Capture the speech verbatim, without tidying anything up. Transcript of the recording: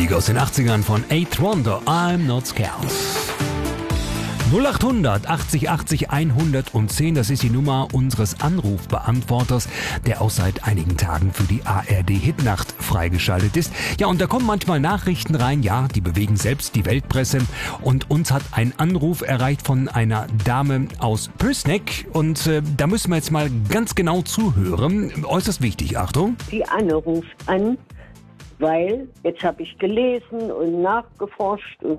Musik aus den achtzigern von Eighth Wonder, I'm Not Scared. null achthundert achtzig achtzig hundertzehn, das ist die Nummer unseres Anrufbeantworters, der auch seit einigen Tagen für die A R D-Hitnacht freigeschaltet ist. Ja, und da kommen manchmal Nachrichten rein, ja, die bewegen selbst die Weltpresse. Und uns hat ein Anruf erreicht von einer Dame aus Pößneck. Und äh, da müssen wir jetzt mal ganz genau zuhören. Äußerst wichtig, Achtung. Die Anne ruft an, weil jetzt habe ich gelesen und nachgeforscht und